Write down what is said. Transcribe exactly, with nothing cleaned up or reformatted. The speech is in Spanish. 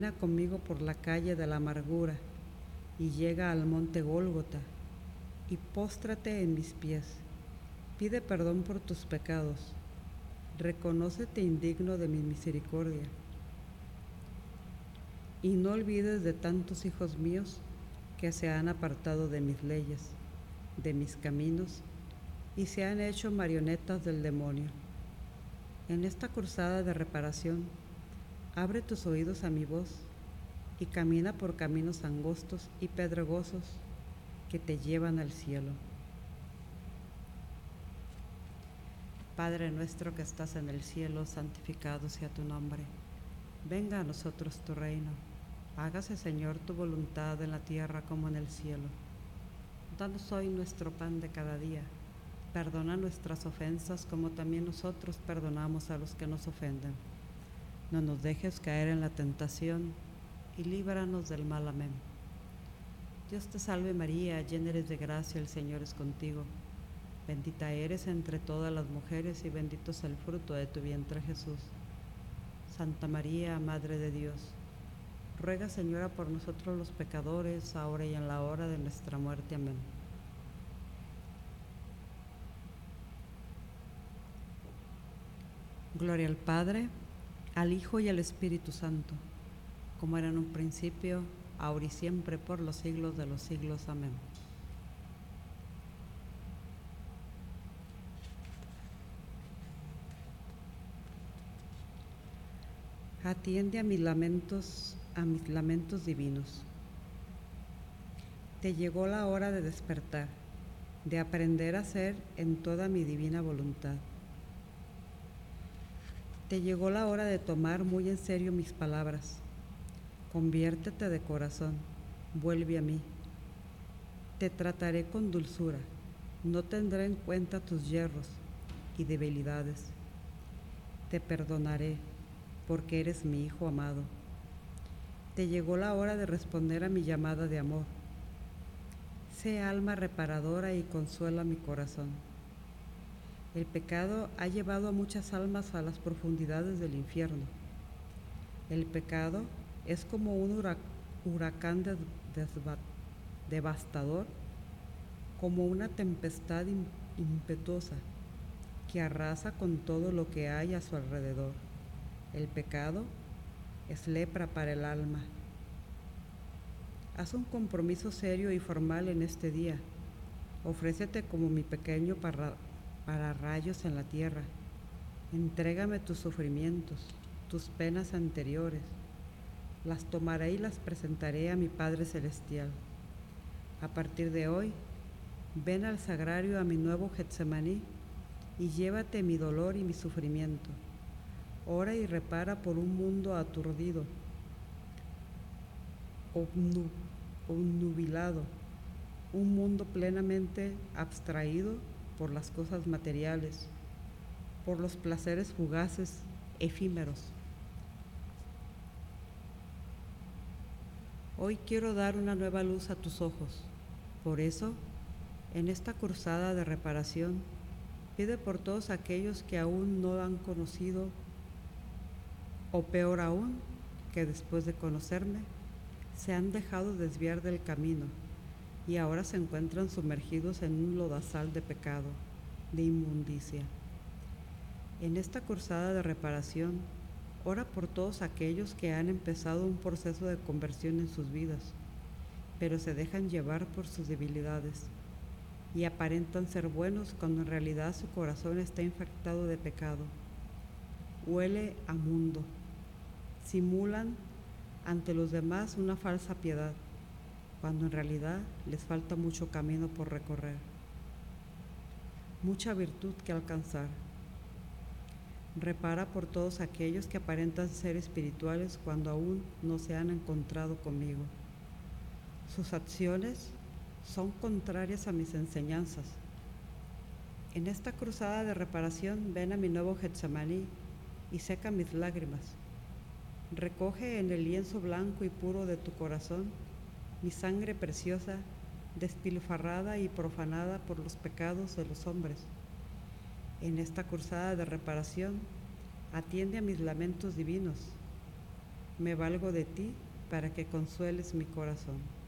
Camina conmigo por la calle de la amargura y llega al monte Gólgota y póstrate en mis pies. Pide perdón por tus pecados. Reconócete indigno de mi misericordia. Y no olvides de tantos hijos míos que se han apartado de mis leyes, de mis caminos, y se han hecho marionetas del demonio. En esta cruzada de reparación, abre tus oídos a mi voz y camina por caminos angostos y pedregosos que te llevan al cielo. Padre nuestro que estás en el cielo, santificado sea tu nombre. Venga a nosotros tu reino. Hágase, Señor, tu voluntad en la tierra como en el cielo. Danos hoy nuestro pan de cada día. Perdona nuestras ofensas como también nosotros perdonamos a los que nos ofenden. No nos dejes caer en la tentación y líbranos del mal. Amén. Dios te salve María, llena eres de gracia, el Señor es contigo. Bendita eres entre todas las mujeres y bendito es el fruto de tu vientre Jesús. Santa María, Madre de Dios, ruega, Señora, por nosotros los pecadores, ahora y en la hora de nuestra muerte. Amén. Gloria al Padre, al Hijo y al Espíritu Santo, como era en un principio, ahora y siempre, por los siglos de los siglos. Amén. Atiende a mis lamentos, a mis lamentos divinos. Te llegó la hora de despertar, de aprender a ser en toda mi divina voluntad. Te llegó la hora de tomar muy en serio mis palabras. Conviértete de corazón, vuelve a mí. Te trataré con dulzura, no tendré en cuenta tus yerros y debilidades. Te perdonaré, porque eres mi hijo amado. Te llegó la hora de responder a mi llamada de amor. Sé alma reparadora y consuela mi corazón. El pecado ha llevado a muchas almas a las profundidades del infierno. El pecado es como un huracán devastador, como una tempestad impetuosa que arrasa con todo lo que hay a su alrededor. El pecado es lepra para el alma. Haz un compromiso serio y formal en este día. Ofrécete como mi pequeño para, para rayos en la tierra. Entrégame tus sufrimientos, tus penas anteriores. Las tomaré y las presentaré a mi Padre Celestial. A partir de hoy, ven al sagrario, a mi nuevo Getsemaní, y llévate mi dolor y mi sufrimiento. Ora y repara por un mundo aturdido, obnubilado, un mundo plenamente abstraído por las cosas materiales, por los placeres fugaces, efímeros. Hoy quiero dar una nueva luz a tus ojos. Por eso, en esta cruzada de reparación, pide por todos aquellos que aún no han conocido, o peor aún, que después de conocerme, se han dejado desviar del camino y ahora se encuentran sumergidos en un lodazal de pecado, de inmundicia. En esta cruzada de reparación, ora por todos aquellos que han empezado un proceso de conversión en sus vidas, pero se dejan llevar por sus debilidades y aparentan ser buenos cuando en realidad su corazón está infectado de pecado. Huele a mundo. Simulan ante los demás una falsa piedad, cuando en realidad les falta mucho camino por recorrer, mucha virtud que alcanzar. Repara por todos aquellos que aparentan ser espirituales cuando aún no se han encontrado conmigo. Sus acciones son contrarias a mis enseñanzas. En esta cruzada de reparación, ven a mi nuevo Getsemaní y seca mis lágrimas. Recoge en el lienzo blanco y puro de tu corazón mi sangre preciosa, despilfarrada y profanada por los pecados de los hombres. En esta cruzada de reparación, atiende a mis lamentos divinos. Me valgo de ti para que consueles mi corazón.